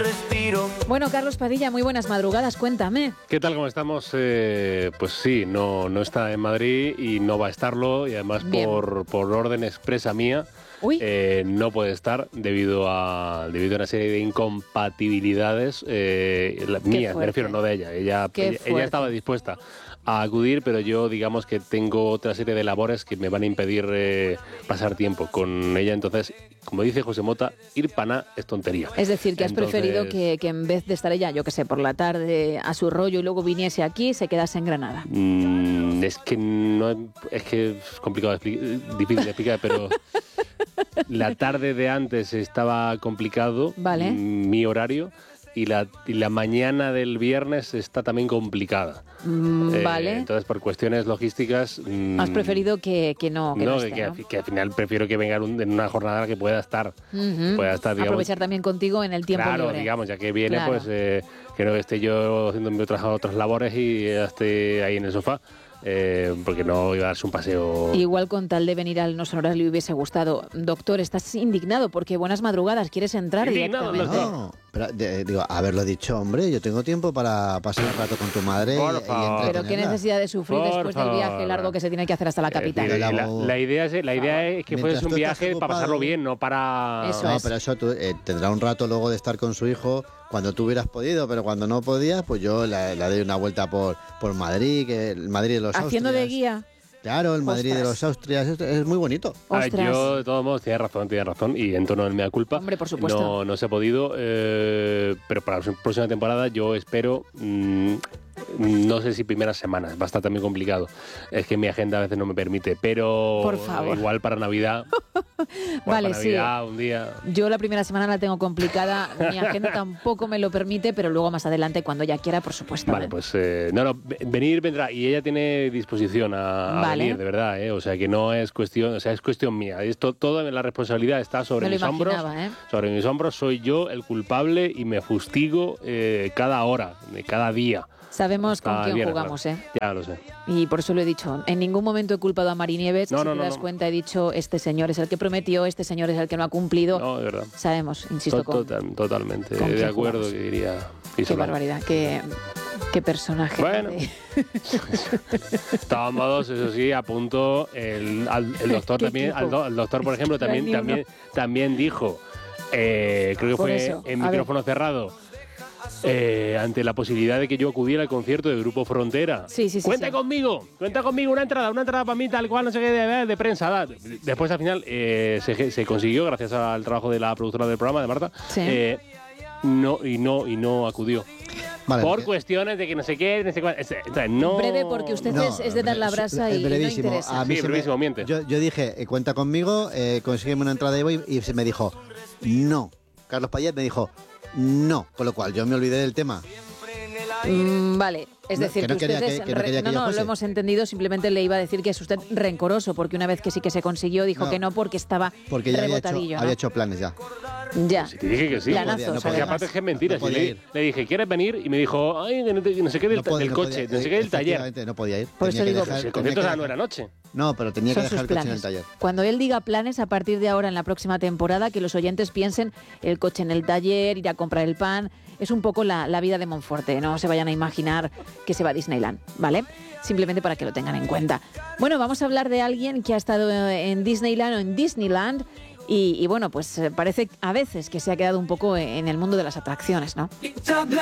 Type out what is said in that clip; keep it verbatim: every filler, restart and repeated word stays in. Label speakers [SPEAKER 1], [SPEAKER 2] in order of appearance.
[SPEAKER 1] respiro.
[SPEAKER 2] Bueno, Carlos Padilla, muy buenas madrugadas, cuéntame.
[SPEAKER 3] ¿Qué tal, cómo estamos? Eh, pues sí, no, no está en Madrid y no va a estarlo, y además por, por orden expresa mía. Eh, no puede estar debido a debido a una serie de incompatibilidades eh, la, mías, me refiero, no de ella. Ella, ella, ella estaba dispuesta a acudir, pero yo digamos que tengo otra serie de labores que me van a impedir eh, pasar tiempo con ella. Entonces, como dice José Mota, ir paná es tontería.
[SPEAKER 2] Es decir, que has
[SPEAKER 3] Entonces,
[SPEAKER 2] preferido que, que en vez de estar ella, yo que sé, por la tarde a su rollo y luego viniese aquí, se quedase en Granada.
[SPEAKER 3] Mmm, es que no es que es complicado de explicar, difícil de explicar, pero la tarde de antes estaba complicado,
[SPEAKER 2] vale.
[SPEAKER 3] mi horario. Y la, y la mañana del viernes está también complicada.
[SPEAKER 2] Mm,
[SPEAKER 3] eh,
[SPEAKER 2] vale.
[SPEAKER 3] Entonces, por cuestiones logísticas... Mm,
[SPEAKER 2] Has preferido que, que no, que
[SPEAKER 3] no,
[SPEAKER 2] no esté,
[SPEAKER 3] que,
[SPEAKER 2] ¿no?
[SPEAKER 3] que al final prefiero que venga un, en una jornada que pueda estar.
[SPEAKER 2] Uh-huh.
[SPEAKER 3] Pueda estar, digamos,
[SPEAKER 2] aprovechar también contigo en el tiempo
[SPEAKER 3] claro,
[SPEAKER 2] libre.
[SPEAKER 3] digamos, ya que viene,
[SPEAKER 2] claro.
[SPEAKER 3] pues eh, que no esté yo haciendo otras, otras labores y esté ahí en el sofá. Eh, porque no iba a darse un paseo.
[SPEAKER 2] Igual con tal de venir al No Sonoras le hubiese gustado. Doctor, estás indignado porque buenas madrugadas, ¿quieres entrar
[SPEAKER 3] indignado,
[SPEAKER 2] directamente?
[SPEAKER 4] No, pero de, digo, haberlo dicho, hombre, yo tengo tiempo para pasar un rato con tu madre.
[SPEAKER 3] Por
[SPEAKER 4] y,
[SPEAKER 3] favor.
[SPEAKER 4] y
[SPEAKER 2] Pero qué necesidad de sufrir
[SPEAKER 3] Por
[SPEAKER 2] después
[SPEAKER 3] favor.
[SPEAKER 2] del viaje largo que se tiene que hacer hasta la capital.
[SPEAKER 3] Eh, la, la, la idea es, la idea es que fuese un viaje para pasarlo bien, no para...
[SPEAKER 2] Eso
[SPEAKER 4] no,
[SPEAKER 2] es.
[SPEAKER 4] pero eso tú, eh, tendrá un rato luego de estar con su hijo cuando tú hubieras podido, pero cuando no podías, pues yo le, le doy una vuelta por, por Madrid, que el Madrid de los
[SPEAKER 2] Haciendo
[SPEAKER 4] Austrias.
[SPEAKER 2] de guía.
[SPEAKER 4] Claro, el Madrid
[SPEAKER 2] Ostras.
[SPEAKER 4] de los Austrias, es, es muy bonito.
[SPEAKER 3] A ver, yo, de todos modos, tienes razón, tienes razón, y en tono de mea culpa.
[SPEAKER 2] Hombre, por supuesto.
[SPEAKER 3] No, no se ha podido, eh, pero para la próxima temporada yo espero, mmm, no sé si primeras semanas, va a estar también complicado. Es que mi agenda a veces no me permite, pero
[SPEAKER 2] por favor.
[SPEAKER 3] Igual para Navidad.
[SPEAKER 2] Vale,
[SPEAKER 3] para Navidad,
[SPEAKER 2] sí.
[SPEAKER 3] un día.
[SPEAKER 2] Yo la primera semana la tengo complicada, mi agenda tampoco me lo permite, pero luego más adelante, cuando ella quiera, por supuesto.
[SPEAKER 3] Vale,
[SPEAKER 2] ¿eh?
[SPEAKER 3] pues eh, no, no, venir vendrá, y ella tiene disposición a, a
[SPEAKER 2] vale.
[SPEAKER 3] venir, de verdad, ¿eh? O sea que no es cuestión, o sea, es cuestión mía. Esto, toda la responsabilidad está sobre
[SPEAKER 2] me
[SPEAKER 3] mis
[SPEAKER 2] lo
[SPEAKER 3] hombros.
[SPEAKER 2] ¿eh?
[SPEAKER 3] Sobre mis hombros soy yo el culpable y me fustigo eh, cada hora, cada día.
[SPEAKER 2] Sabemos con
[SPEAKER 3] Está
[SPEAKER 2] quién
[SPEAKER 3] bien,
[SPEAKER 2] jugamos,
[SPEAKER 3] claro.
[SPEAKER 2] ¿eh?
[SPEAKER 3] Ya lo sé.
[SPEAKER 2] Y por eso lo he dicho. En ningún momento he culpado a Mari Nieves.
[SPEAKER 3] No,
[SPEAKER 2] si
[SPEAKER 3] no,
[SPEAKER 2] te
[SPEAKER 3] no,
[SPEAKER 2] das
[SPEAKER 3] no.
[SPEAKER 2] cuenta, he dicho, este señor es el que prometió, este señor es el que no ha cumplido.
[SPEAKER 3] No, de verdad.
[SPEAKER 2] Sabemos, insisto, con,
[SPEAKER 3] Total, totalmente.
[SPEAKER 2] con
[SPEAKER 3] De
[SPEAKER 2] quién
[SPEAKER 3] acuerdo,
[SPEAKER 2] jugamos.
[SPEAKER 3] que diría.
[SPEAKER 2] Qué
[SPEAKER 3] Isola.
[SPEAKER 2] barbaridad, qué, qué personaje.
[SPEAKER 3] Bueno.
[SPEAKER 2] De...
[SPEAKER 3] Estábamos, eso sí, a punto. El, al- el doctor
[SPEAKER 2] ¿Qué
[SPEAKER 3] también,
[SPEAKER 2] equipo?
[SPEAKER 3] al, do- el doctor, por ejemplo, también,
[SPEAKER 2] Ni uno.
[SPEAKER 3] también, también dijo, eh, creo que
[SPEAKER 2] Por
[SPEAKER 3] fue
[SPEAKER 2] eso,
[SPEAKER 3] en
[SPEAKER 2] a ver.
[SPEAKER 3] micrófono cerrado, eh, ante la posibilidad de que yo acudiera al concierto de Grupo Frontera.
[SPEAKER 2] Sí, sí, sí,
[SPEAKER 3] Cuenta
[SPEAKER 2] sí.
[SPEAKER 3] conmigo, cuenta conmigo, una entrada, una entrada para mí, tal cual, no sé qué, de, de prensa. Da. Después, al final, eh, se, se consiguió, gracias al trabajo de la productora del programa, de Marta,
[SPEAKER 2] Sí.
[SPEAKER 3] eh, no, y no, y no acudió.
[SPEAKER 4] Vale,
[SPEAKER 3] por
[SPEAKER 4] porque-
[SPEAKER 3] cuestiones de que no sé qué, no sé cuál. Entonces, no...
[SPEAKER 2] Breve, porque usted
[SPEAKER 4] No,
[SPEAKER 2] es, es de dar la brasa
[SPEAKER 4] es
[SPEAKER 2] y no
[SPEAKER 4] brevísimo.
[SPEAKER 2] interesa.
[SPEAKER 4] A mí
[SPEAKER 3] Sí,
[SPEAKER 4] se me-
[SPEAKER 3] brevísimo, miente.
[SPEAKER 4] Yo, yo dije, eh, cuenta conmigo, eh, consígueme una entrada y voy, y se me dijo, no. Carlos Payet me dijo, no. Con lo cual yo me olvidé del tema.
[SPEAKER 2] Mm, vale, es
[SPEAKER 4] No,
[SPEAKER 2] decir,
[SPEAKER 4] que no
[SPEAKER 2] usted
[SPEAKER 4] quería
[SPEAKER 2] es
[SPEAKER 4] que- que no
[SPEAKER 2] re-
[SPEAKER 4] quería que
[SPEAKER 2] no,
[SPEAKER 4] yo
[SPEAKER 2] no,
[SPEAKER 4] fuese.
[SPEAKER 2] lo hemos entendido, simplemente le iba a decir que es usted rencoroso, porque una vez que sí que se consiguió, dijo
[SPEAKER 4] No.
[SPEAKER 2] que no porque estaba
[SPEAKER 4] Porque ya había hecho,
[SPEAKER 2] rebotadillo, ¿no?
[SPEAKER 4] había hecho planes ya.
[SPEAKER 2] Ya.
[SPEAKER 3] Si te dije que sí.
[SPEAKER 2] Planazos,
[SPEAKER 4] No podía, no
[SPEAKER 3] Porque
[SPEAKER 4] podía.
[SPEAKER 3] aparte es que es mentira.
[SPEAKER 4] No
[SPEAKER 3] Si
[SPEAKER 4] podía
[SPEAKER 3] le,
[SPEAKER 4] ir.
[SPEAKER 3] le dije, ¿quieres venir? Y me dijo, ay, que no, te- no sé qué del,
[SPEAKER 4] No pod-
[SPEAKER 3] del
[SPEAKER 4] no
[SPEAKER 3] coche,
[SPEAKER 4] podía,
[SPEAKER 3] no sé qué del taller.
[SPEAKER 4] efectivamente, no podía ir.
[SPEAKER 2] Por
[SPEAKER 4] Tenía
[SPEAKER 2] eso
[SPEAKER 4] que
[SPEAKER 2] digo,
[SPEAKER 4] dejar-
[SPEAKER 3] Si el
[SPEAKER 4] tenía
[SPEAKER 3] concierto
[SPEAKER 4] que
[SPEAKER 3] era no era
[SPEAKER 4] dejar-
[SPEAKER 3] noche.
[SPEAKER 4] No, pero tenía que
[SPEAKER 2] Son
[SPEAKER 4] dejar
[SPEAKER 2] sus
[SPEAKER 4] el coche en el
[SPEAKER 2] planes.
[SPEAKER 4] taller.
[SPEAKER 2] Cuando él diga planes, a partir de ahora en la próxima temporada, que los oyentes piensen el coche en el taller, ir a comprar el pan. Es un poco la, la vida de Monforte, no se vayan a imaginar que se va a Disneyland, ¿vale? Simplemente para que lo tengan en cuenta. Bueno, vamos a hablar de alguien que ha estado en Disneyland o en Disneyland y, y bueno, pues eh, parece a veces que se ha quedado un poco en el mundo de las atracciones, ¿no?